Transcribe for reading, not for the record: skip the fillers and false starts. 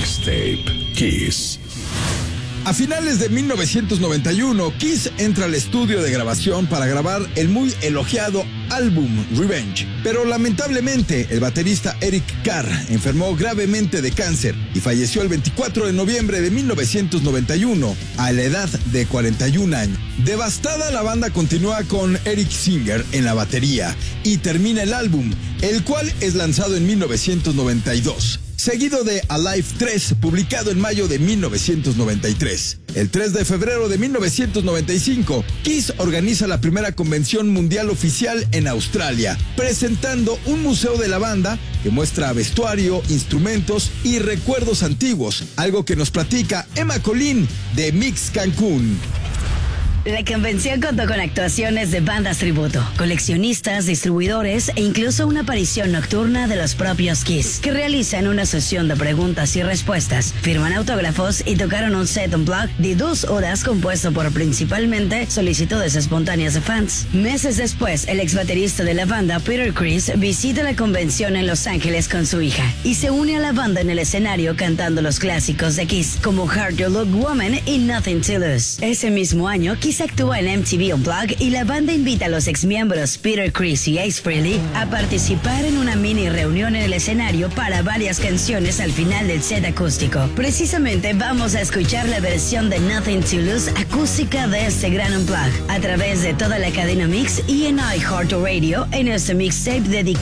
Mixtape Kiss. A finales de 1991, Kiss entra al estudio de grabación para grabar el muy elogiado álbum Revenge. Pero lamentablemente, el baterista Eric Carr enfermó gravemente de cáncer y falleció el 24 de noviembre de 1991 a la edad de 41 años. Devastada, la banda continúa con Eric Singer en la batería y termina el álbum, el cual es lanzado en 1992. Seguido de Alive 3, publicado en mayo de 1993. El 3 de febrero de 1995, Kiss organiza la primera convención mundial oficial en Australia, presentando un museo de la banda que muestra vestuario, instrumentos y recuerdos antiguos, algo que nos platica Emma Colín de Mix Cancún. La convención contó con actuaciones de bandas tributo, coleccionistas, distribuidores e incluso una aparición nocturna de los propios Kiss, que realizan una sesión de preguntas y respuestas, firman autógrafos y tocaron un set unplugged de 2 horas compuesto por principalmente solicitudes espontáneas de fans. Meses después, el ex baterista de la banda, Peter Criss, visita la convención en Los Ángeles con su hija y se une a la banda en el escenario cantando los clásicos de Kiss, como Hard to Look Woman y Nothing to Lose. Ese mismo año, Kiss actúa en MTV Unplugged y la banda invita a los exmiembros Peter Criss y Ace Frehley a participar en una mini reunión en el escenario para varias canciones al final del set acústico. Precisamente vamos a escuchar la versión de Nothing to Lose acústica de este gran Unplugged a través de toda la cadena Mix y en iHeartRadio en este mixtape dedicado